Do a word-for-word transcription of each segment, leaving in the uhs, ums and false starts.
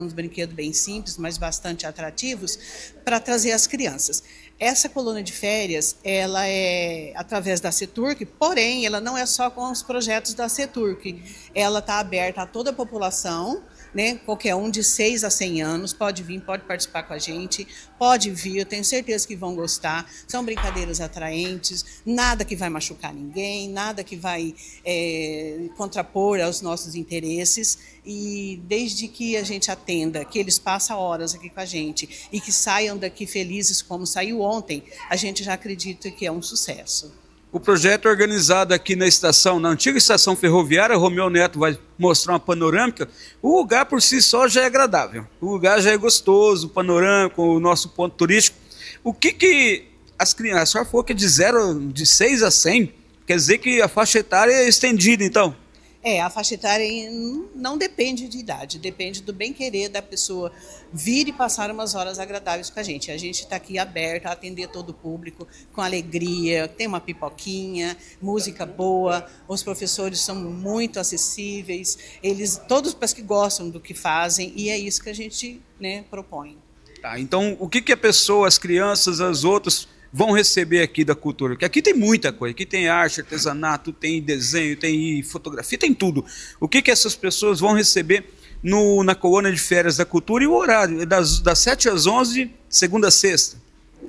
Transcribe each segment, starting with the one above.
uns brinquedos bem simples, mas bastante atrativos, para trazer as crianças. Essa colônia de férias, ela é através da CETURC, porém, ela não é só com os projetos da CETURC. Ela está aberta a toda a população, né? Qualquer um de seis a cem anos pode vir, pode participar com a gente, pode vir, eu tenho certeza que vão gostar. São brincadeiras atraentes, nada que vai machucar ninguém, nada que vai é, contrapor aos nossos interesses. E desde que a gente atenda, que eles passam horas aqui com a gente e que saiam daqui felizes como saiu ontem, a gente já acredita que é um sucesso. O projeto é organizado aqui na estação, na antiga estação ferroviária. Romeu Neto vai mostrar uma panorâmica. O lugar por si só já é agradável. O lugar já é gostoso, panorâmico, o nosso ponto turístico. O que que as crianças, a senhora falou que é de zero, de seis a cem, quer dizer que a faixa etária é estendida, então? É, a faixa etária não depende de idade, depende do bem-querer da pessoa vir e passar umas horas agradáveis com a gente. A gente está aqui aberto a atender todo o público, com alegria, tem uma pipoquinha, música boa, os professores são muito acessíveis, eles, todos parece que gostam do que fazem, e é isso que a gente, né, propõe. Tá, então, o que, que a pessoa, as crianças, as outras vão receber aqui da cultura? Porque aqui tem muita coisa, aqui tem arte, artesanato, tem desenho, tem fotografia, tem tudo. O que, que essas pessoas vão receber no, na colônia de férias da cultura? E o horário? Das, das sete às onze, segunda a sexta?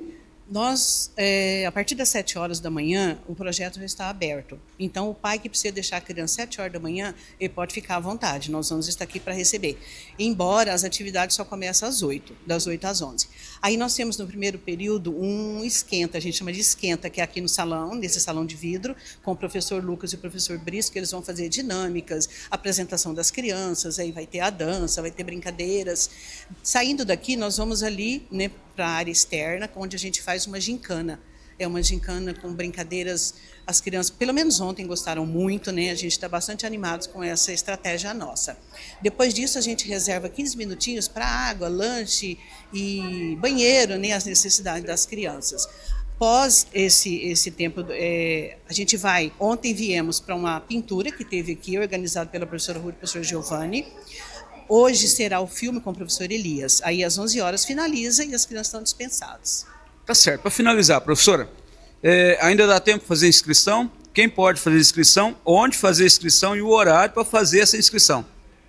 Nós, é, a partir das sete horas da manhã, o projeto já está aberto. Então, o pai que precisa deixar a criança às sete horas da manhã, ele pode ficar à vontade. Nós vamos estar aqui para receber. Embora as atividades só começam às oito, das oito às onze. Aí nós temos no primeiro período um esquenta, a gente chama de esquenta, que é aqui no salão, nesse salão de vidro, com o professor Lucas e o professor Brisco, que eles vão fazer dinâmicas, apresentação das crianças, aí vai ter a dança, vai ter brincadeiras. Saindo daqui, nós vamos ali, né, para a área externa, onde a gente faz uma gincana. É uma gincana com brincadeiras. As crianças, pelo menos ontem, gostaram muito, né? A gente está bastante animados com essa estratégia nossa. Depois disso, a gente reserva quinze minutinhos para água, lanche e banheiro, né? As necessidades das crianças. Após esse, esse tempo, é, a gente vai... Ontem viemos para uma pintura que teve aqui, organizada pela professora Ruth e professor Giovanni. Hoje será o filme com o professor Elias. Aí às onze horas finaliza e as crianças estão dispensadas. Tá certo. Para finalizar, professora, é, ainda dá tempo para fazer inscrição? Quem pode fazer inscrição? Onde fazer inscrição e o horário para fazer essa inscrição?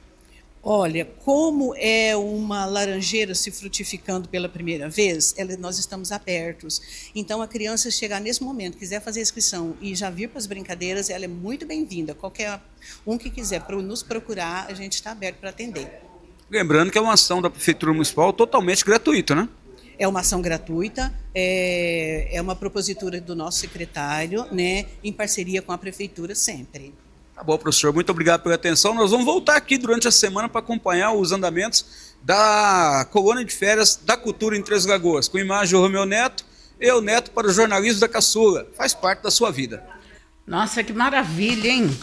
Olha, como é uma laranjeira se frutificando pela primeira vez, ela, nós estamos abertos. Então, a criança chegar nesse momento, quiser fazer a inscrição e já vir para as brincadeiras, ela é muito bem-vinda. Qualquer um que quiser nos procurar, a gente está aberto para atender. Lembrando que é uma ação da Prefeitura Municipal totalmente gratuita, né? É uma ação gratuita, é, é uma propositura do nosso secretário, né, em parceria com a Prefeitura sempre. Tá bom, professor, muito obrigado pela atenção. Nós vamos voltar aqui durante a semana para acompanhar os andamentos da colônia de férias da cultura em Três Lagoas, com imagem do Romeu Neto, eu, Neto, para o jornalismo da Caçula. Faz parte da sua vida. Nossa, que maravilha, hein?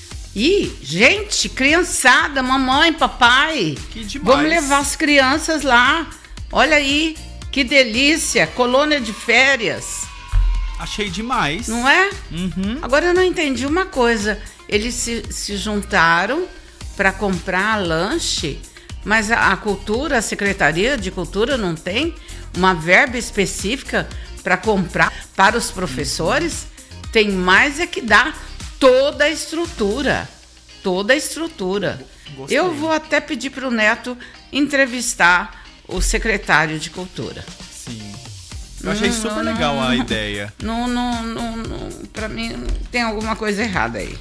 E, gente, criançada, mamãe, papai, que demais. Vamos levar as crianças lá. Olha aí, que delícia, colônia de férias. Achei demais. Não é? Uhum. Agora eu não entendi uma coisa. Eles se, se juntaram para comprar lanche, mas a, a cultura, a Secretaria de Cultura não tem uma verba específica para comprar para os professores? Tem mais é que dar toda a estrutura. Toda a estrutura. Gostei. Eu vou até pedir para o Neto entrevistar o secretário de Cultura. Sim. Eu achei Não, super não, legal a não, ideia. Não, não, não, não, para mim tem alguma coisa errada aí.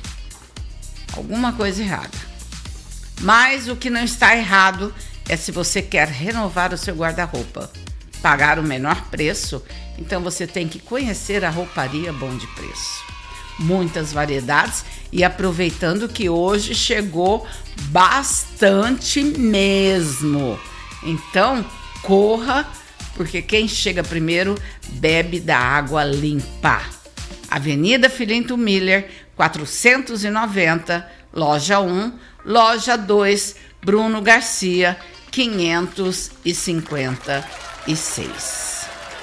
Alguma coisa errada. Mas o que não está errado é se você quer renovar o seu guarda-roupa, pagar o menor preço, então você tem que conhecer a Rouparia Bom de Preço. Muitas variedades e aproveitando que hoje chegou bastante mesmo. Então, corra, porque quem chega primeiro bebe da água limpa. Avenida Filinto Miller, quatrocentos e noventa, loja um, loja dois, Bruno Garcia, quinhentos e cinquenta e seis.